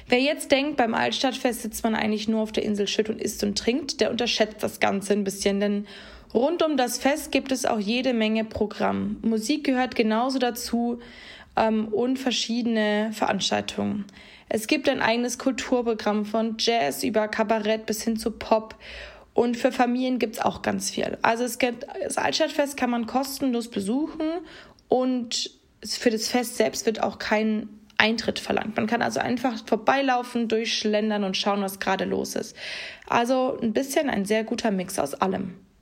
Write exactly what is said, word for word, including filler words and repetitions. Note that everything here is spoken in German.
Wer jetzt denkt, beim Altstadtfest sitzt man eigentlich nur auf der Insel Schütt und isst und trinkt, der unterschätzt das Ganze ein bisschen, denn rund um das Fest gibt es auch jede Menge Programm. Musik gehört genauso dazu ähm, und verschiedene Veranstaltungen. Es gibt ein eigenes Kulturprogramm von Jazz über Kabarett bis hin zu Pop. Und für Familien gibt es auch ganz viel. Also es gibt, das Altstadtfest kann man kostenlos besuchen und für das Fest selbst wird auch kein Eintritt verlangt. Man kann also einfach vorbeilaufen, durchschlendern und schauen, was gerade los ist. Also ein bisschen ein sehr guter Mix aus allem.